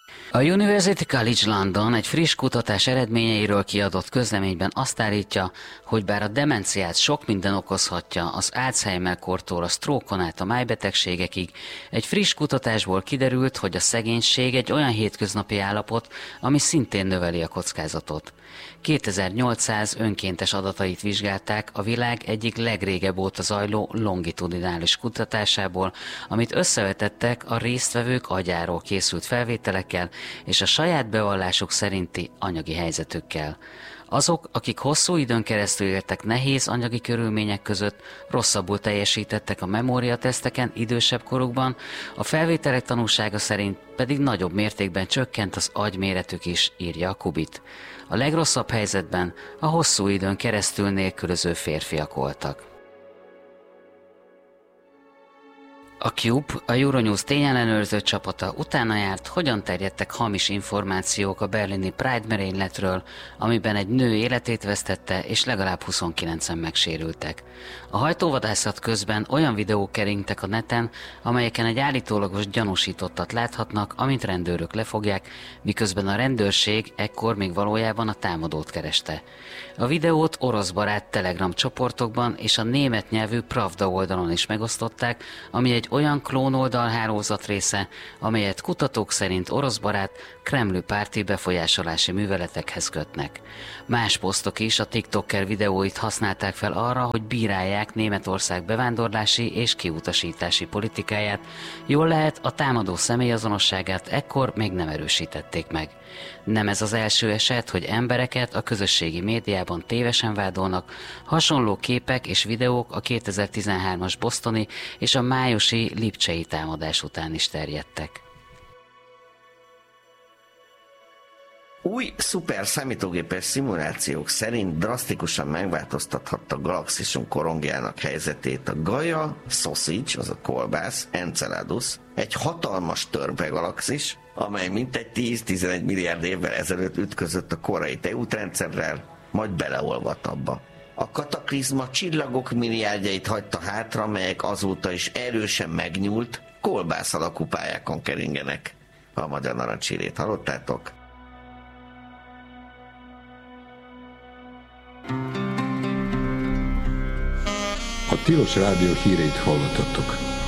A University College London egy friss kutatás eredményeiről kiadott közleményben azt állítja, hogy bár a demenciát sok minden okozhatja, az Alzheimer-kortól a sztrókon át a májbetegségekig, egy friss kutatásból kiderült, hogy a szegénység egy olyan hétköznapi állapot, ami szintén növeli a kockázatot. 2800 önkéntes adatait vizsgálták a világ egyik legrégebb óta zajló longitudinális kutatásából, amit összevetettek a résztvevők agyáról készült felvételekkel és a saját bevallásuk szerinti anyagi helyzetükkel. Azok, akik hosszú időn keresztül éltek nehéz anyagi körülmények között, rosszabbul teljesítettek a memóriateszteken idősebb korukban, a felvételek tanúsága szerint pedig nagyobb mértékben csökkent az agyméretük is, írja a Kubit. A legrosszabb helyzetben a hosszú időn keresztül nélkülöző férfiak voltak. A Cube, a Euronews tényellenőrző csapata utána járt, hogyan terjedtek hamis információk a berlini Pride merényletről, amiben egy nő életét vesztette és legalább 29-en megsérültek. A hajtóvadászat közben olyan videók keringtek a neten, amelyeken egy állítólagos gyanúsítottat láthatnak, amint rendőrök lefogják, miközben a rendőrség ekkor még valójában a támadót kereste. A videót orosz barát Telegram csoportokban és a német nyelvű Pravda oldalon is megosztották, ami egy olyan klónoldal hálózat része, amelyet kutatók szerint orosz barát Kreml párti befolyásolási műveletekhez kötnek. Más posztok is a TikToker videóit használták fel arra, hogy bírálják Németország bevándorlási és kiutasítási politikáját, jól lehet a támadó személyazonosságát ekkor még nem erősítették meg. Nem ez az első eset, hogy embereket a közösségi médiában tévesen vádolnak, hasonló képek és videók a 2013-as bostoni és a májusi lipcsei támadás után is terjedtek. Új szuper számítógépes szimulációk szerint drasztikusan megváltoztathatta galaxisunk korongjának helyzetét a Gaia Sausage, az a kolbász, Enceladus, egy hatalmas törpe galaxis, amely mintegy 10-11 milliárd évvel ezelőtt ütközött a korai tejútrendszerrel, majd beleolvadt abba. A kataklizma csillagok milliárdjait hagyta hátra, melyek azóta is erősen megnyúlt, kolbász alakú pályákon keringenek. A Magyar Narancshírét hallottátok? A Tilos Rádió híreit hallottatok.